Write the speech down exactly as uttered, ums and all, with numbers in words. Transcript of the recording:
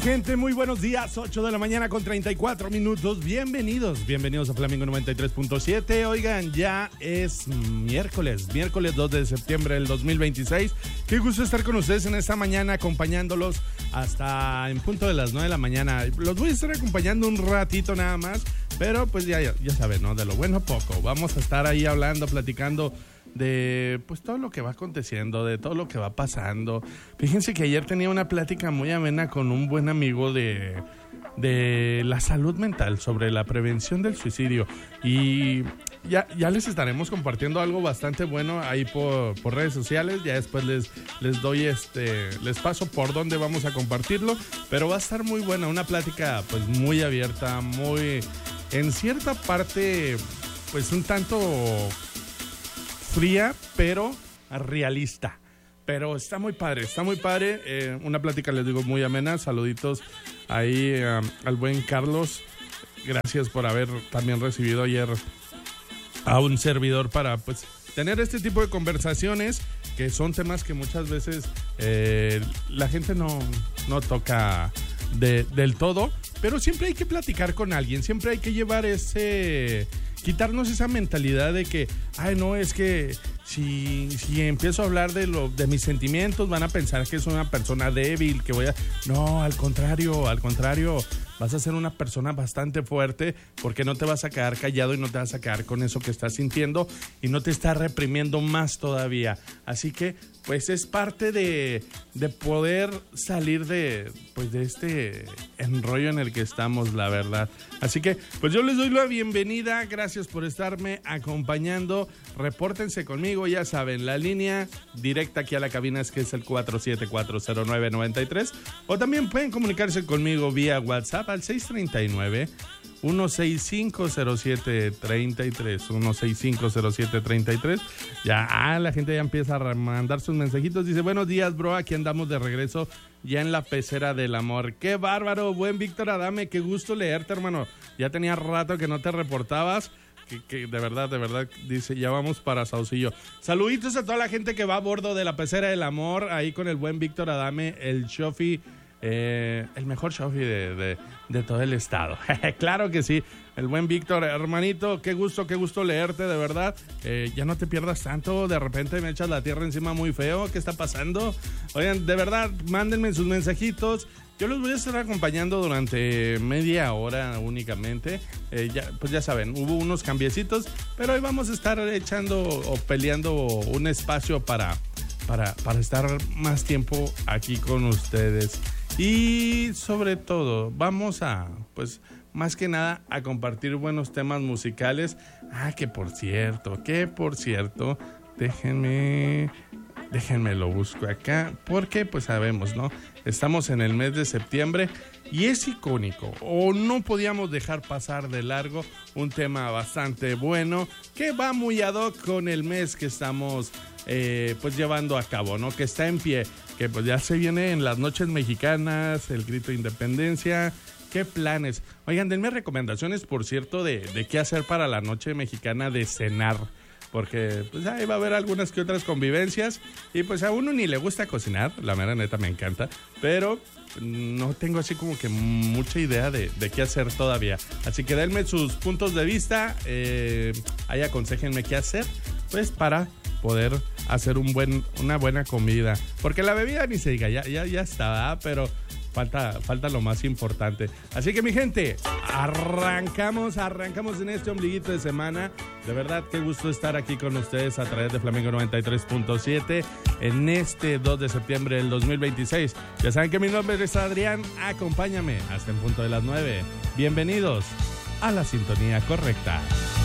Gente, muy buenos días, ocho de la mañana con treinta y cuatro minutos, bienvenidos, bienvenidos a Flamingo noventa y tres punto siete, oigan, ya es miércoles, miércoles dos de septiembre del dos mil veintiséis, qué gusto estar con ustedes en esta mañana, acompañándolos hasta en punto de las nueve de la mañana, los voy a estar acompañando un ratito nada más, pero pues ya, ya, ya saben, ¿no? De lo bueno poco, vamos a estar ahí hablando, platicando de pues todo lo que va aconteciendo, de todo lo que va pasando. Fíjense que ayer tenía una plática muy amena con un buen amigo de, de la salud mental, sobre la prevención del suicidio, y ya, ya les estaremos compartiendo algo bastante bueno ahí por, por redes sociales. Ya después les, les doy este, les paso por dónde vamos a compartirlo, pero va a estar muy buena, una plática pues muy abierta, muy, en cierta parte pues un tanto fría, pero realista. Pero está muy padre, está muy padre. Eh, una plática, les digo, muy amena. Saluditos ahí um, al buen Carlos. Gracias por haber también recibido ayer a un servidor para pues tener este tipo de conversaciones, que son temas que muchas veces eh, la gente no, no toca de, del todo. Pero siempre hay que platicar con alguien, siempre hay que llevar ese... quitarnos esa mentalidad de que, ay, no, es que si, si empiezo a hablar de, lo, de mis sentimientos van a pensar que soy una persona débil, que voy a... No, al contrario, al contrario, vas a ser una persona bastante fuerte, porque no te vas a quedar callado y no te vas a quedar con eso que estás sintiendo y no te estás reprimiendo más todavía. Así que, pues es parte de, de poder salir de, pues, de este enrollo en el que estamos, la verdad. Así que, pues yo les doy la bienvenida, gracias por estarme acompañando. Repórtense conmigo, ya saben, la línea directa aquí a la cabina es que es el cuatro siete cuatro cero nueve nueve tres, o también pueden comunicarse conmigo vía WhatsApp al seis tres nueve, uno seis cinco cero siete tres tres, uno seis cinco cero siete tres tres. Ya, ah, la gente ya empieza a mandar sus mensajitos. Dice, buenos días, bro, aquí andamos de regreso ya en la pecera del amor. ¡Qué bárbaro! Buen Víctor Adame, qué gusto leerte, hermano. Ya tenía rato que no te reportabas. Que, que de verdad, de verdad, dice, ya vamos para Saucillo. Saluditos a toda la gente que va a bordo de la pecera del amor, ahí con el buen Víctor Adame, el chofi, eh, el mejor chofi de, de, de todo el estado. Claro que sí, el buen Víctor, hermanito, qué gusto, qué gusto leerte, de verdad. Eh, ya no te pierdas tanto, de repente me echas la tierra encima muy feo, ¿qué está pasando? Oigan, de verdad, mándenme sus mensajitos. Yo los voy a estar acompañando durante media hora únicamente. Eh, ya, pues ya saben, hubo unos cambiecitos, pero hoy vamos a estar echando o peleando un espacio para, para, para estar más tiempo aquí con ustedes. Y sobre todo, vamos a, pues, más que nada, a compartir buenos temas musicales. Ah, que por cierto, que por cierto, déjenme... Déjenme lo busco acá, porque pues sabemos, ¿no? Estamos en el mes de septiembre y es icónico, o no podíamos dejar pasar de largo un tema bastante bueno que va muy ad hoc con el mes que estamos eh, pues llevando a cabo, ¿no? Que está en pie, que pues ya se viene en las noches mexicanas, el grito de independencia. ¿Qué planes? Oigan, denme recomendaciones, por cierto, de, de qué hacer para la noche mexicana de cenar. Porque pues ahí va a haber algunas que otras convivencias y pues a uno ni le gusta cocinar, la mera neta me encanta, pero no tengo así como que mucha idea de, de qué hacer todavía. Así que denme sus puntos de vista, eh, ahí aconséjenme qué hacer, pues para poder hacer un buen, una buena comida. Porque la bebida ni se diga, ya, ya, ya está, pero... Falta, falta lo más importante. Así que mi gente, arrancamos, arrancamos en este ombliguito de semana. De verdad, qué gusto estar aquí con ustedes a través de Flamingo noventa y tres punto siete en este dos de septiembre del dos mil veintiséis. Ya saben que mi nombre es Adrián, acompáñame hasta en punto de las nueve. Bienvenidos a la sintonía correcta.